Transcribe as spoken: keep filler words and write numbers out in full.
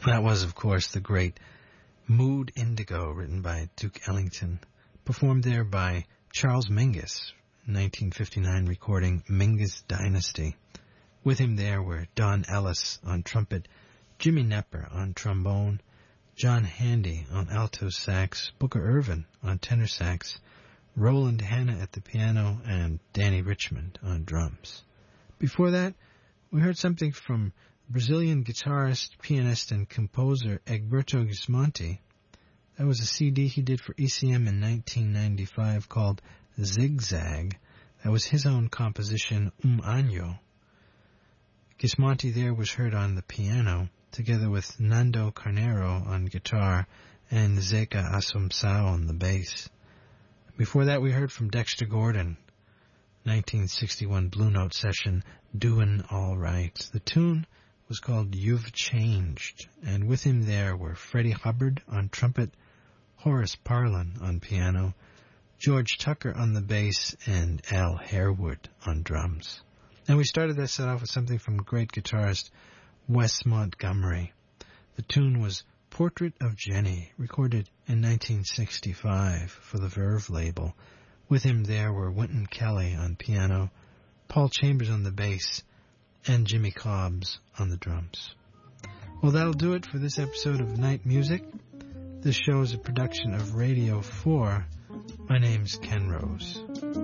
That was, of course, the great Mood Indigo, written by Duke Ellington, performed there by Charles Mingus, nineteen fifty-nine recording Mingus Dynasty. With him there were Don Ellis on trumpet, Jimmy Knepper on trombone, John Handy on alto sax, Booker Ervin on tenor sax, Roland Hanna at the piano, and Danny Richmond on drums. Before that, we heard something from Brazilian guitarist, pianist, and composer Egberto Gismonti. That was a C D he did for E C M in nineteen ninety-five called Zigzag. That was his own composition, Um Año. Gismonti there was heard on the piano, together with Nando Carnero on guitar and Zeca Assumpção on the bass. Before that, we heard from Dexter Gordon, nineteen sixty-one Blue Note session, Doin' All Right. The tune was called You've Changed, and with him there were Freddie Hubbard on trumpet, Horace Parlan on piano, George Tucker on the bass, and Al Harewood on drums. And we started that set off with something from great guitarist Wes Montgomery. The tune was Portrait of Jenny, recorded in nineteen sixty-five for the Verve label. With him there were Wynton Kelly on piano, Paul Chambers on the bass, and Jimmy Cobbs on the drums. Well, that'll do it for this episode of Night Music. This show is a production of Radio four. My name's Ken Rose.